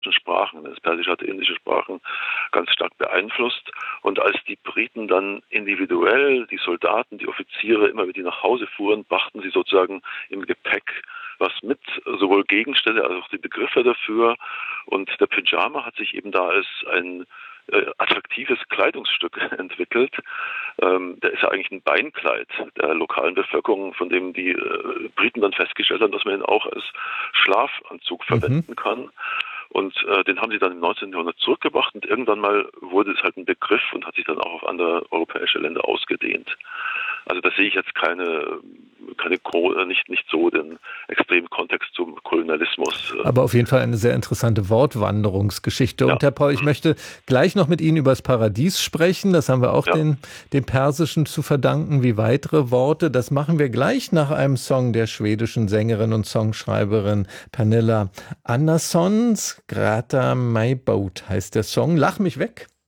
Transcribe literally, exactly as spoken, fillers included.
Sprachen. Das Persische hatte indische Sprachen ganz stark beeinflusst. Und als die Briten dann individuell, die Soldaten, die Offiziere, immer wenn die nach Hause fuhren, brachten sie sozusagen im Gepäck was mit, sowohl Gegenstände als auch die Begriffe dafür. Und der Pyjama hat sich eben da als ein äh, attraktives Kleidungsstück entwickelt. Ähm, der ist ja eigentlich ein Beinkleid der lokalen Bevölkerung, von dem die äh, Briten dann festgestellt haben, dass man ihn auch als Schlafanzug Mhm. verwenden kann. Und äh, den haben sie dann im neunzehnten. Jahrhundert zurückgebracht und irgendwann mal wurde es halt ein Begriff und hat sich dann auch auf andere europäische Länder ausgedehnt. Also da sehe ich jetzt keine, keine nicht, nicht so den extremen Kontext zum Kolonialismus. Aber auf jeden Fall eine sehr interessante Wortwanderungsgeschichte. Ja. Und Herr Paul, ich möchte gleich noch mit Ihnen über das Paradies sprechen. Das haben wir auch Ja. den, dem Persischen zu verdanken, wie weitere Worte. Das machen wir gleich nach einem Song der schwedischen Sängerin und Songschreiberin Pernilla Andersson. Grata My Boat heißt der Song. Lach mich weg.